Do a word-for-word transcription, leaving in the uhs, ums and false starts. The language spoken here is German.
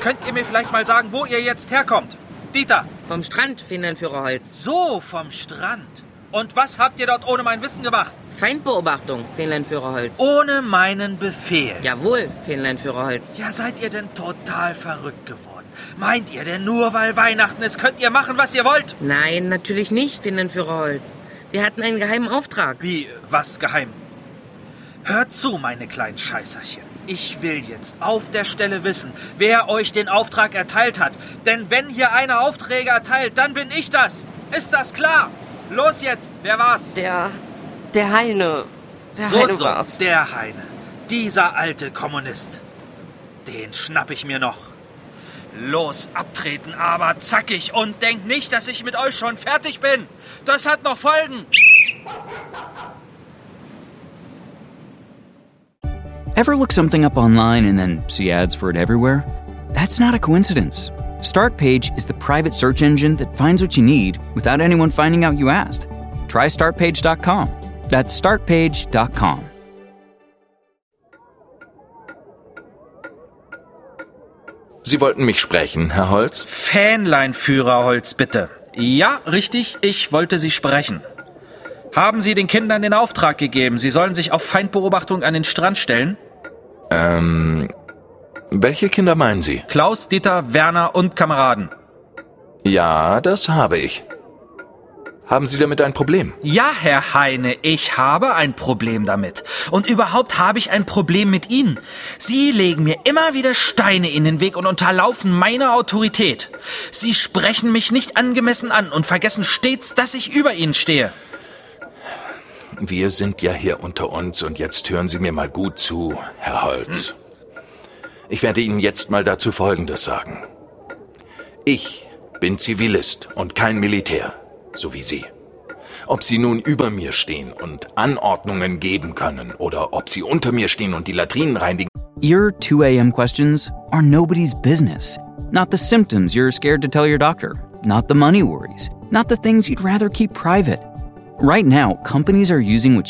könnt ihr mir vielleicht mal sagen, wo ihr jetzt herkommt? Dieter. Vom Strand, Fähnlein-Führer Holz. So, vom Strand. Und was habt ihr dort ohne mein Wissen gemacht? Feindbeobachtung, Fähnlein-Führer Holz. Ohne meinen Befehl? Jawohl, Fähnlein-Führer Holz. Ja, seid ihr denn total verrückt geworden? Meint ihr denn nur, weil Weihnachten ist, könnt ihr machen, was ihr wollt? Nein, natürlich nicht, Fähnlein-Führer Holz. Wir hatten einen geheimen Auftrag. Wie, was geheim? Hört zu, meine kleinen Scheißerchen. Ich will jetzt auf der Stelle wissen, wer euch den Auftrag erteilt hat. Denn wenn hier einer Aufträge erteilt, dann bin ich das. Ist das klar? Los jetzt, wer war's? Der, der Heine. Der so, Heine so, war's. Der Heine. Dieser alte Kommunist. Den schnapp ich mir noch. Los, abtreten, aber zackig. Und denkt nicht, dass ich mit euch schon fertig bin. Das hat noch Folgen. Ever look something up online and then see ads for it everywhere? That's not a coincidence. Startpage is the private search engine that finds what you need without anyone finding out you asked. Try startpage dot com. That's startpage dot com. Sie wollten mich sprechen, Herr Holz? Fähnlein-Führer Holz, bitte. Ja, richtig, ich wollte Sie sprechen. Haben Sie den Kindern den Auftrag gegeben, sie sollen sich auf Feindbeobachtung an den Strand stellen? Ähm, welche Kinder meinen Sie? Klaus, Dieter, Werner und Kameraden. Ja, das habe ich. Haben Sie damit ein Problem? Ja, Herr Heine, ich habe ein Problem damit. Und überhaupt habe ich ein Problem mit Ihnen. Sie legen mir immer wieder Steine in den Weg und unterlaufen meine Autorität. Sie sprechen mich nicht angemessen an und vergessen stets, dass ich über Ihnen stehe. Wir sind ja hier unter uns und jetzt hören Sie mir mal gut zu, Herr Holz. Ich werde Ihnen jetzt mal dazu Folgendes sagen. Ich bin Zivilist und kein Militär, so wie Sie. Ob Sie nun über mir stehen und Anordnungen geben können oder ob Sie unter mir stehen und die Latrinen reinigen. Your two a.m. questions are nobody's business. Not the symptoms you're scared to tell your doctor. Not the money worries. Not the things you'd rather keep private. Right now, companies are using what